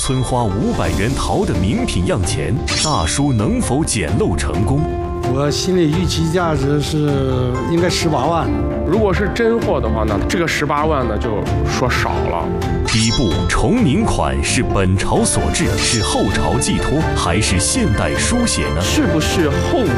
村花500元淘的名品样前，大叔能否捡漏成功？ 我心里预期价值是应该18万。 如果是真货的话呢，这个18万呢就说少了。 第一部崇宁款是本朝所制，是后朝寄托，还是现代书写呢？ 是不是后